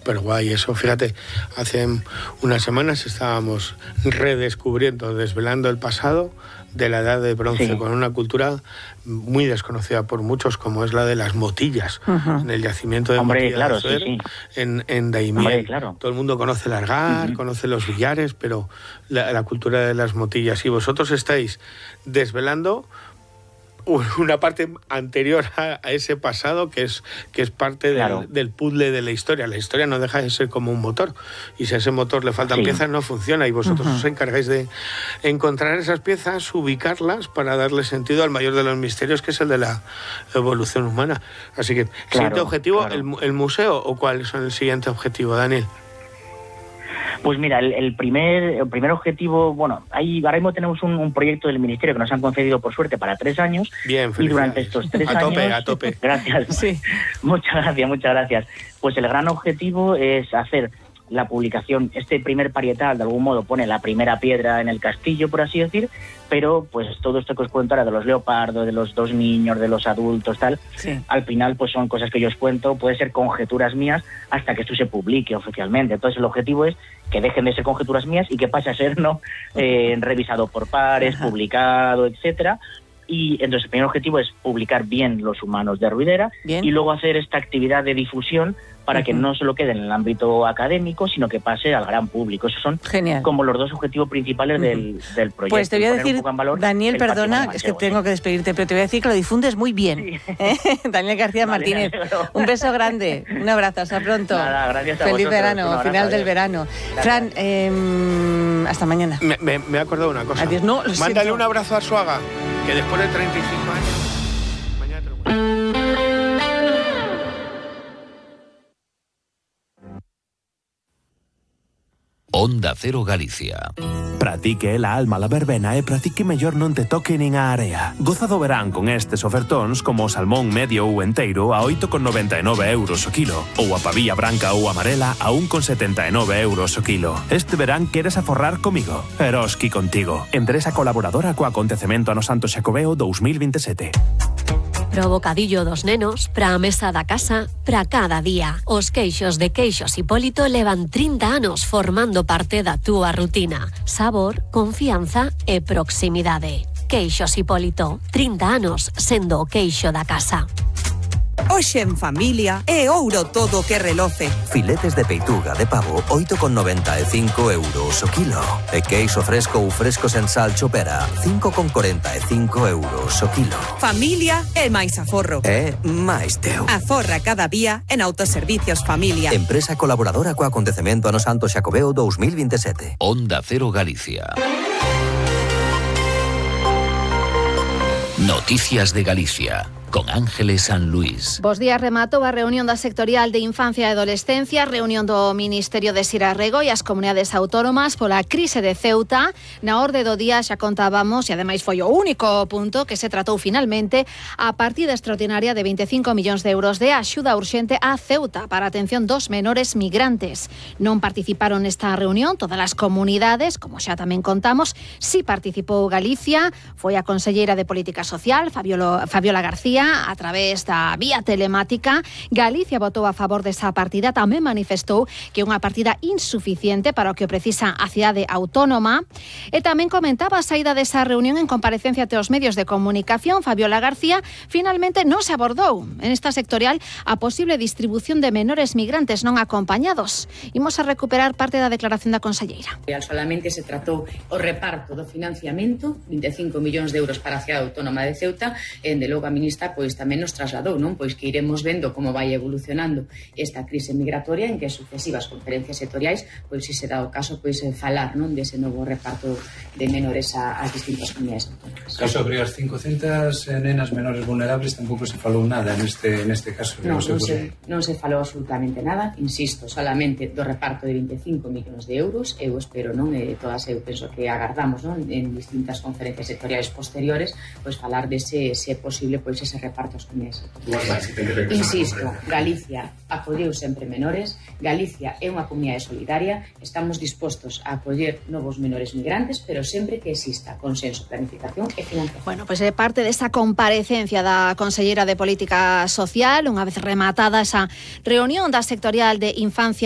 súper guay eso. Fíjate, hace unas semanas estábamos redescubriendo, desvelando el pasado de la Edad de Bronce, con una cultura muy desconocida por muchos, como es la de las motillas, en el yacimiento de Motilla de Azuero, en Daimiel. Todo el mundo conoce el Argar, conoce los billares, pero la cultura de las motillas. Y vosotros estáis desvelando una parte anterior a ese pasado que es parte del puzzle de la historia. La historia no deja de ser como un motor, y si a ese motor le faltan piezas no funciona, y vosotros os encargáis de encontrar esas piezas, ubicarlas para darle sentido al mayor de los misterios, que es el de la evolución humana. Así que, ¿siguiente objetivo, el museo, o cuál es el siguiente objetivo, Daniel? Pues mira, el primer objetivo, bueno, ahora mismo tenemos un proyecto del Ministerio que nos han concedido, por suerte, para 3 años. Bien, y durante estos 3 años... A tope. Gracias. Muchas gracias. Pues el gran objetivo es hacer la publicación. Este primer parietal, de algún modo, pone la primera piedra en el castillo, por así decir, pero pues todo esto que os cuento ahora de los leopardos, de los 2 niños, de los adultos, tal, al final pues son cosas que yo os cuento, puede ser conjeturas mías hasta que esto se publique oficialmente. Entonces el objetivo es que dejen de ser conjeturas mías y que pase a ser revisado por pares, publicado, etcétera. Y entonces el primer objetivo es publicar bien Los humanos de Ruidera y luego hacer esta actividad de difusión para que no solo quede en el ámbito académico, sino que pase al gran público. Esos son como los 2 objetivos principales del proyecto. Pues te voy a decir, Daniel, perdona, es que tengo que despedirte, pero te voy a decir que lo difundes muy bien. Daniel García Martínez, un beso grande, un abrazo, hasta pronto. Nada, gracias a Feliz vosotros, verano, final del verano. Fran, hasta mañana. Me he acordado de una cosa. Adiós, mándale un abrazo a Arzuaga, que después de 35 años... Mañana te lo cuento. Onda Cero Galicia. Pratique la alma la verbena e pratique mellor non te toque nin a area. Goza do verán con estes ofertóns como o salmón medio ou enteiro a 8,99 € o kilo, ou a pavía branca ou amarela a 1,79 € o kilo. Este verán queres aforrar comigo? Eroski contigo. Empresa colaboradora co acontecemento Ano Santo Xacobeo 2027. Pro bocadillo dos nenos, pra a mesa da casa, pra cada día. Os queixos de Queixos Hipólito levan 30 anos formando parte da túa rutina. Sabor, confianza e proximidade. Queixos Hipólito, 30 anos sendo o queixo da casa. Hoxe en familia é ouro todo que reloce. Filetes de peituga de pavo 8,95 € o kilo. E queixo fresco ou fresco sen sal chopera 5,45 € o kilo. Familia é máis aforro. É máis teu. Aforra cada día en Autoservicios Familia. Empresa colaboradora co acontecemento Ano Santo Xacobeo 2027. Onda Cero Galicia. Noticias de Galicia, con Ángeles San Luis. Bos días, rematou a reunión da sectorial de Infancia e Adolescencia, reunión do Ministerio de Sirarrego e as comunidades autónomas pola crise de Ceuta. Na orde do día xa contábamos, e ademais foi o único punto que se tratou finalmente, a partida extraordinaria de 25 millóns de euros de axuda urxente a Ceuta para a atención dos menores migrantes. Non participaron nesta reunión todas as comunidades, como xa tamén contamos. Si participou Galicia, foi a conselleira de Política Social, Fabiola García, a través da vía telemática. Galicia votou a favor desa partida, tamén manifestou que é unha partida insuficiente para o que precisa a cidade autónoma, e tamén comentaba a saída desa reunión en comparecencia ante os medios de comunicación. Fabiola García, finalmente non se abordou en esta sectorial a posible distribución de menores migrantes non acompañados. Imos a recuperar parte da declaración da conselleira. Solamente se tratou o reparto do financiamento, 25 millóns de euros para a cidade autónoma de Ceuta, e de logo a ministra pois tamén nos trasladou, non? Pois que iremos vendo como vai evolucionando esta crise migratoria, en que sucesivas conferencias sectoriais, pois se dá o caso, pois falar, non, dese novo reparto de menores ás distintas comunidades autónomas. Sobre as 500 nenas menores vulnerables tampouco se falou nada neste caso. Non se falou absolutamente nada, insisto, solamente do reparto de 25 millóns de euros. Eu espero, non, todas eu penso que agardamos, non, en distintas conferencias sectoriais posteriores, pois falar dese, se posible, pois ese reparto ás comunidades autónomas. Insisto, Galicia acolleu sempre menores, Galicia é unha comunidade solidaria, estamos dispostos a acoller novos menores migrantes, pero sempre que exista consenso, planificación e financiación. Bueno, pois é parte desa comparecencia da conselleira de Política Social, unha vez rematada esa reunión da sectorial de Infancia